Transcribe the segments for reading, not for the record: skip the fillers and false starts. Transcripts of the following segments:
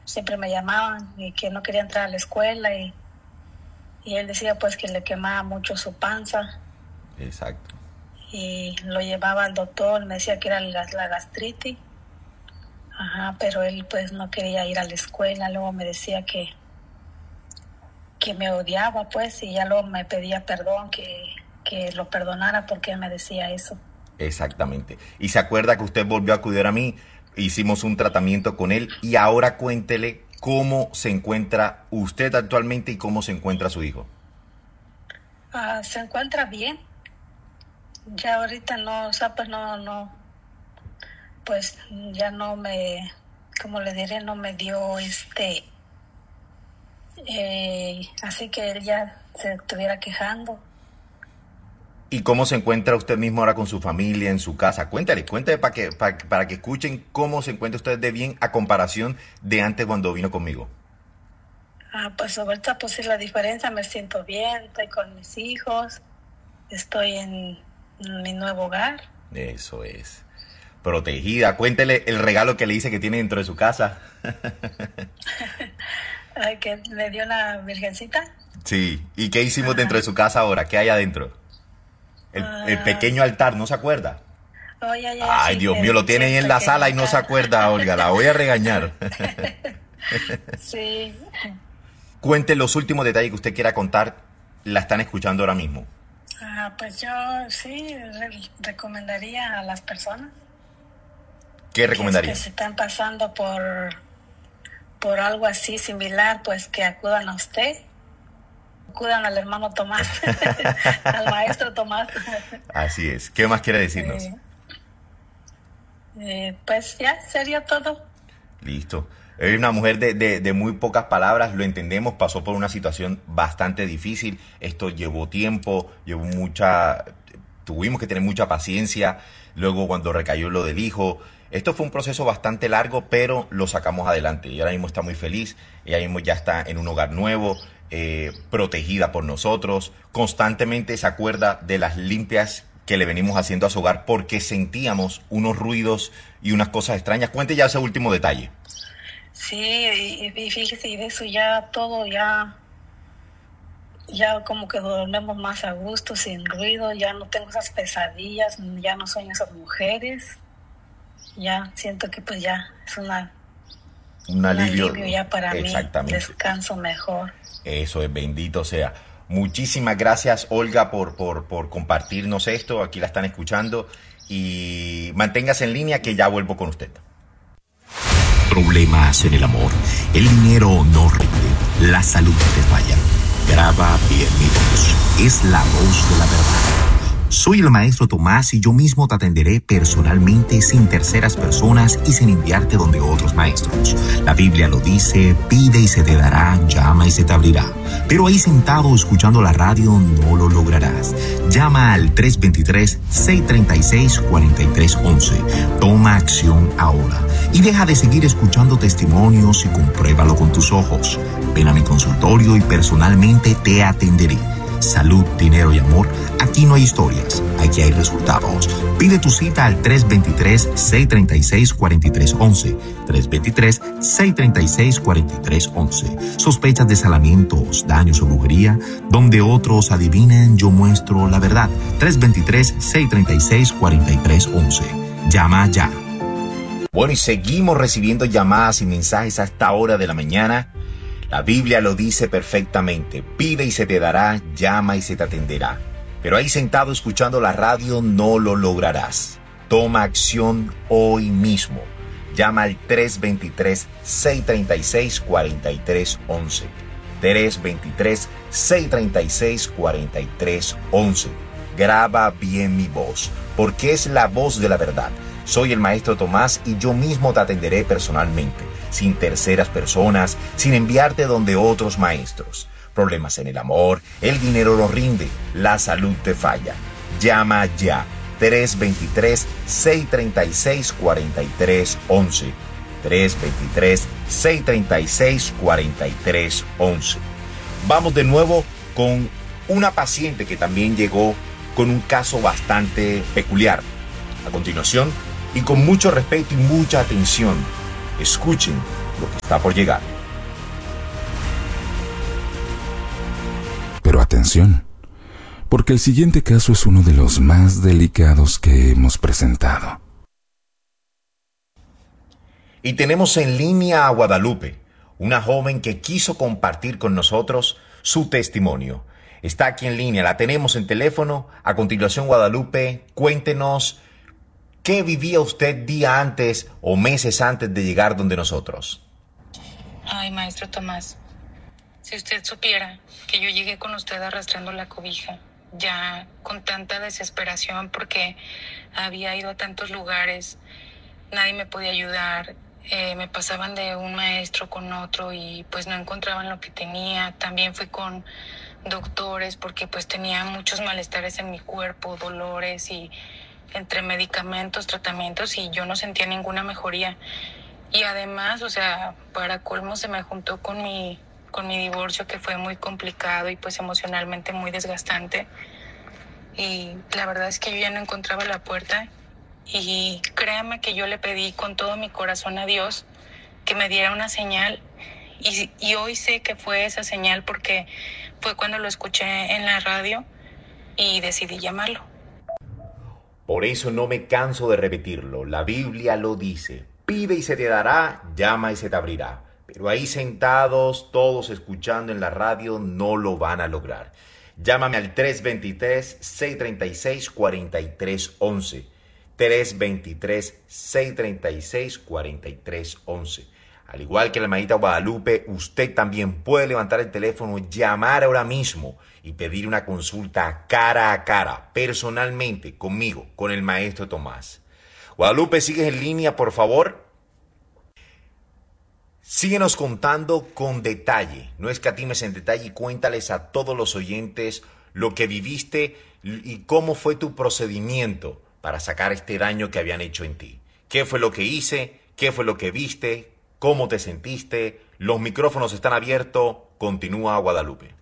siempre me llamaban y que no quería entrar a la escuela y él decía pues que le quemaba mucho su panza. Exacto. Y lo llevaba al doctor, me decía que era la gastritis. Ajá, pero él pues no quería ir a la escuela, luego me decía que me odiaba pues y ya luego me pedía perdón, que lo perdonara porque él me decía eso. Exactamente. Y se acuerda que usted volvió a acudir a mí, hicimos un tratamiento con él y ahora cuéntele cómo se encuentra usted actualmente y cómo se encuentra su hijo. Se encuentra bien. Ya ahorita no, o sea, pues pues ya no me, como le diré, no me dio así que él ya se estuviera quejando. ¿Y cómo se encuentra usted mismo ahora con su familia, en su casa? Cuéntale para que escuchen cómo se encuentra usted de bien a comparación de antes cuando vino conmigo. Pues ahorita pues sí, la diferencia, me siento bien, estoy con mis hijos, estoy en mi nuevo hogar. Eso es. Protegida. Cuéntele el regalo que le hice que tiene dentro de su casa. Que le dio una virgencita. Sí. ¿Y qué hicimos dentro de su casa ahora? ¿Qué hay adentro? El pequeño altar, ¿no se acuerda? Ay, Sí, Dios mío, lo tiene ahí en la sala y no se acuerda, Olga. La voy a regañar. Sí. Cuente los últimos detalles que usted quiera contar. La están escuchando ahora mismo. Pues yo sí recomendaría a las personas ¿Qué recomendaría? que se están pasando por algo así similar, pues que acudan a usted, acudan al hermano Tomás, al maestro Tomás. Así es. ¿Qué más quiere decirnos? Pues ya sería todo. Listo. Es una mujer de muy pocas palabras, lo entendemos, pasó por una situación bastante difícil, esto llevó tiempo, tuvimos que tener mucha paciencia, luego cuando recayó lo del hijo, esto fue un proceso bastante largo, pero lo sacamos adelante y ahora mismo está muy feliz, ella mismo ya está en un hogar nuevo, protegida por nosotros, constantemente se acuerda de las limpias que le venimos haciendo a su hogar porque sentíamos unos ruidos y unas cosas extrañas. Cuente ya ese último detalle. Sí, y fíjese, y de eso ya todo, ya como que dormimos más a gusto, sin ruido, ya no tengo esas pesadillas, ya no sueño esas mujeres, ya siento que pues ya es un alivio ya para mí, descanso mejor. Eso es, bendito sea. Muchísimas gracias, Olga, por compartirnos esto, aquí la están escuchando y manténgase en línea que ya vuelvo con usted. Problemas en el amor, el dinero no rinde, la salud te falla. Graba bien mi voz, es la voz de la verdad. Soy el maestro Tomás y yo mismo te atenderé personalmente sin terceras personas y sin enviarte donde otros maestros. La Biblia lo dice, pide y se te dará, llama y se te abrirá. Pero ahí sentado escuchando la radio no lo lograrás. Llama al 323-636-4311. Toma acción ahora y deja de seguir escuchando testimonios y compruébalo con tus ojos. Ven a mi consultorio y personalmente te atenderé. Salud, dinero y amor, aquí no hay historias, aquí hay resultados. Pide tu cita al 323-636-4311. 323-636-4311. ¿Sospechas de salamientos, daños o brujería? Donde otros adivinan, yo muestro la verdad. 323-636-4311. Llama ya. Bueno, y seguimos recibiendo llamadas y mensajes a esta hora de la mañana. La Biblia lo dice perfectamente, pide y se te dará, llama y se te atenderá. Pero ahí sentado escuchando la radio no lo lograrás. Toma acción hoy mismo. Llama al 323-636-4311. 323-636-4311. Graba bien mi voz, porque es la voz de la verdad. Soy el maestro Tomás y yo mismo te atenderé personalmente, sin terceras personas, sin enviarte donde otros maestros. Problemas en el amor, el dinero no rinde, la salud te falla. Llama ya. 323-636-4311. 323-636-4311. Vamos de nuevo con una paciente que también llegó con un caso bastante peculiar. A continuación, y con mucho respeto y mucha atención, escuchen lo que está por llegar. Pero atención, porque el siguiente caso es uno de los más delicados que hemos presentado. Y tenemos en línea a Guadalupe, una joven que quiso compartir con nosotros su testimonio. Está aquí en línea, la tenemos en teléfono. A continuación, Guadalupe, cuéntenos qué vivía usted día antes o meses antes de llegar donde nosotros. Ay, maestro Tomás, si usted supiera que yo llegué con usted arrastrando la cobija, ya con tanta desesperación porque había ido a tantos lugares, nadie me podía ayudar. Me pasaban de un maestro con otro y pues no encontraban lo que tenía. También fui con doctores porque pues tenía muchos malestares en mi cuerpo, dolores y entre medicamentos, tratamientos, y yo no sentía ninguna mejoría. Y además, o sea, para colmo se me juntó con mi divorcio, que fue muy complicado y pues emocionalmente muy desgastante. Y la verdad es que yo ya no encontraba la puerta. Y créame que yo le pedí con todo mi corazón a Dios que me diera una señal, y hoy sé que fue esa señal porque fue cuando lo escuché en la radio y decidí llamarlo. Por eso no me canso de repetirlo, la Biblia lo dice: pide y se te dará, llama y se te abrirá. Pero ahí sentados, todos escuchando en la radio, no lo van a lograr. Llámame al 323-636-4311. 323-636-4311. Al igual que la hermanita Guadalupe, usted también puede levantar el teléfono, llamar ahora mismo y pedir una consulta cara a cara, personalmente, conmigo, con el maestro Tomás. Guadalupe, ¿sigues en línea, por favor? Síguenos contando con detalle, no escatimes en detalle, y cuéntales a todos los oyentes lo que viviste y cómo fue tu procedimiento para sacar este daño que habían hecho en ti. ¿Qué fue lo que hice? ¿Qué fue lo que viste? ¿Cómo te sentiste? Los micrófonos están abiertos. Continúa, Guadalupe.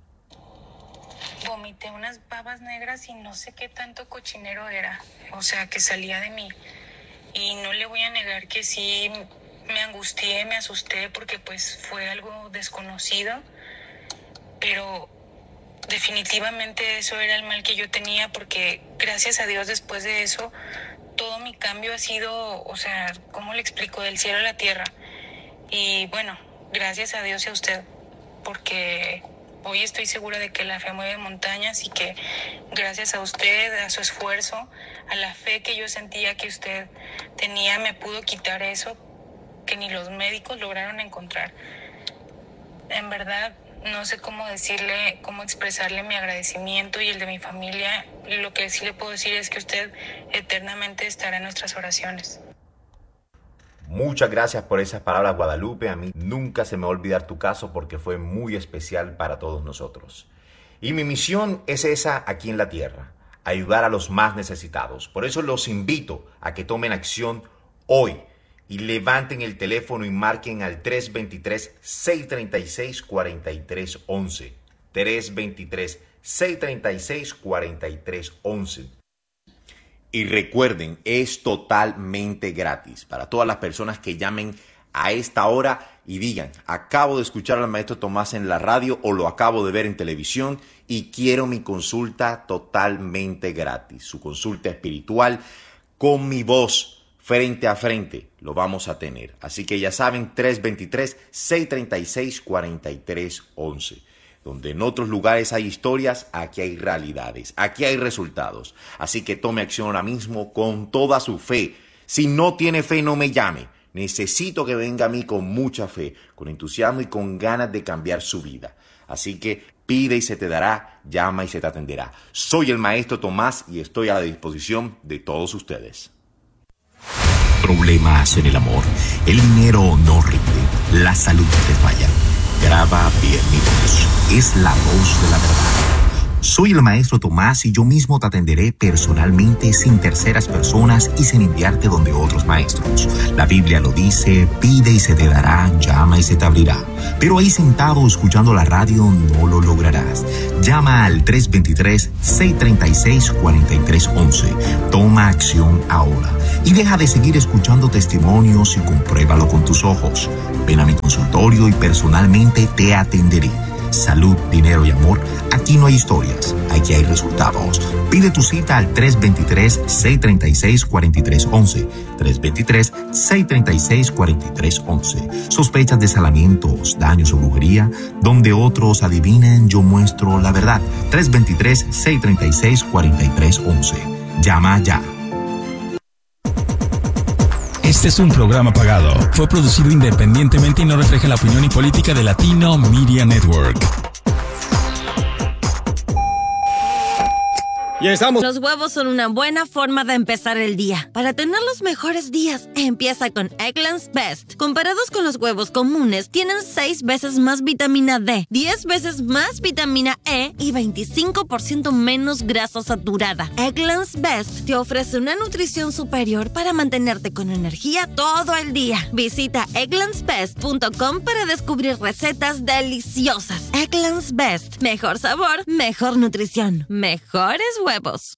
Vomité unas babas negras y no sé qué tanto cochinero era. O sea, que salía de mí. Y no le voy a negar que sí me angustié, me asusté, porque pues fue algo desconocido. Pero definitivamente eso era el mal que yo tenía, porque gracias a Dios después de eso todo mi cambio ha sido, o sea, ¿cómo le explico? Del cielo a la tierra. Y bueno, gracias a Dios y a usted, porque hoy estoy segura de que la fe mueve montañas, y que gracias a usted, a su esfuerzo, a la fe que yo sentía que usted tenía, me pudo quitar eso que ni los médicos lograron encontrar. En verdad, no sé cómo decirle, cómo expresarle mi agradecimiento y el de mi familia. Lo que sí le puedo decir es que usted eternamente estará en nuestras oraciones. Muchas gracias por esas palabras, Guadalupe. A mí nunca se me va a olvidar tu caso, porque fue muy especial para todos nosotros. Y mi misión es esa aquí en la tierra: ayudar a los más necesitados. Por eso los invito a que tomen acción hoy y levanten el teléfono y marquen al 323-636-4311. 323-636-4311. Y recuerden, es totalmente gratis para todas las personas que llamen a esta hora y digan: acabo de escuchar al maestro Tomás en la radio o lo acabo de ver en televisión y quiero mi consulta totalmente gratis. Su consulta espiritual con mi voz, frente a frente, lo vamos a tener. Así que ya saben, 323-636-4311. Donde en otros lugares hay historias, aquí hay realidades, aquí hay resultados. Así que tome acción ahora mismo con toda su fe. Si no tiene fe, no me llame. Necesito que venga a mí con mucha fe, con entusiasmo y con ganas de cambiar su vida. Así que pide y se te dará, llama y se te atenderá. Soy el maestro Tomás y estoy a la disposición de todos ustedes. Problemas en el amor, el dinero no rinde, la salud te falla. Graba bien mi voz, es la voz de la verdad. Soy el maestro Tomás y yo mismo te atenderé personalmente sin terceras personas y sin enviarte donde otros maestros. La Biblia lo dice, pide y se te dará, llama y se te abrirá. Pero ahí sentado escuchando la radio no lo lograrás. Llama al 323-636-4311. Toma acción ahora y deja de seguir escuchando testimonios y compruébalo con tus ojos. Ven a mi consultorio y personalmente te atenderé. Salud, dinero y amor, aquí no hay historias, aquí hay resultados. Pide tu cita al 323-636-4311. 323-636-4311. ¿Sospechas de salamientos, daños o brujería? Donde otros adivinen, yo muestro la verdad. 323-636-4311. Llama ya. Este es un programa pagado. Fue producido independientemente y no refleja la opinión y política de Latino Media Network. Ya estamos. Los huevos son una buena forma de empezar el día. Para tener los mejores días, empieza con Eggland's Best. Comparados con los huevos comunes, tienen 6 veces más vitamina D, 10 veces más vitamina E y 25% menos grasa saturada. Eggland's Best te ofrece una nutrición superior para mantenerte con energía todo el día. Visita egglandsbest.com para descubrir recetas deliciosas. Eggland's Best. Mejor sabor, mejor nutrición, mejores huevos.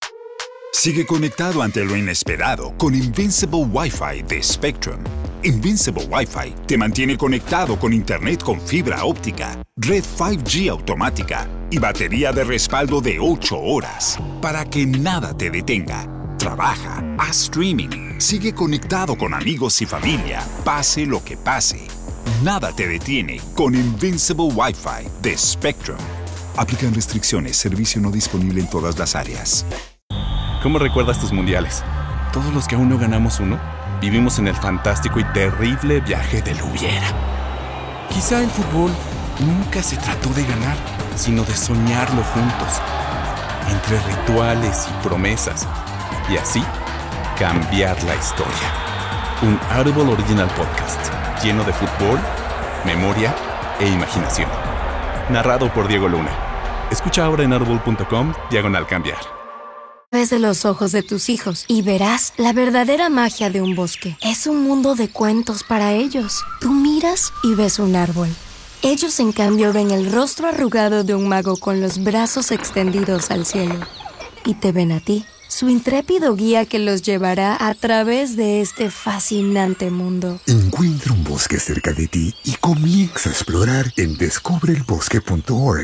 Sigue conectado ante lo inesperado con Invincible Wi-Fi de Spectrum. Invincible Wi-Fi te mantiene conectado con internet con fibra óptica, red 5G automática y batería de respaldo de 8 horas para que nada te detenga. Trabaja, haz streaming, sigue conectado con amigos y familia, pase lo que pase. Nada te detiene con Invincible Wi-Fi de Spectrum. Aplican restricciones, servicio no disponible en todas las áreas. ¿Cómo recuerdas tus mundiales? Todos los que aún no ganamos uno, vivimos en el fantástico y terrible viaje del hubiera. Quizá el fútbol nunca se trató de ganar, sino de soñarlo juntos, entre rituales y promesas, y así cambiar la historia. Un Audible Original Podcast, lleno de fútbol, memoria e imaginación. Narrado por Diego Luna. Escucha ahora en audible.com/cambiar. Ves de los ojos de tus hijos y verás la verdadera magia de un bosque. Es un mundo de cuentos para ellos. Tú miras y ves un árbol. Ellos, en cambio, ven el rostro arrugado de un mago con los brazos extendidos al cielo. Y te ven a ti, su intrépido guía que los llevará a través de este fascinante mundo. Encuentra un bosque cerca de ti y comienza a explorar en descubreelbosque.org.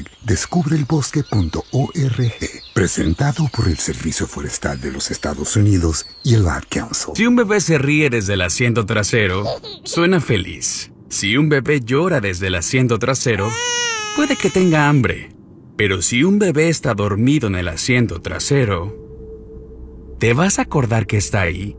Descubreelbosque.org. Presentado por el Servicio Forestal de los Estados Unidos y el Ad Council. Si un bebé se ríe desde el asiento trasero, suena feliz. Si un bebé llora desde el asiento trasero, puede que tenga hambre. Pero si un bebé está dormido en el asiento trasero, ¿te vas a acordar que está ahí?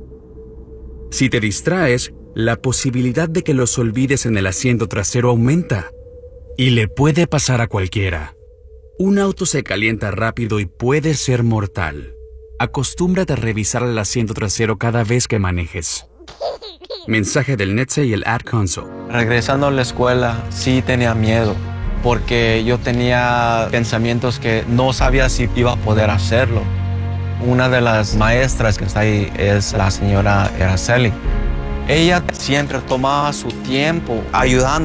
Si te distraes, la posibilidad de que los olvides en el asiento trasero aumenta. Y le puede pasar a cualquiera. Un auto se calienta rápido y puede ser mortal. Acostúmbrate a revisar el asiento trasero cada vez que manejes. Mensaje del NHTSA y el Ad Council. Regresando a la escuela, sí tenía miedo, porque yo tenía pensamientos que no sabía si iba a poder hacerlo. Una de las maestras que está ahí es la señora Araceli. Ella siempre tomaba su tiempo ayudando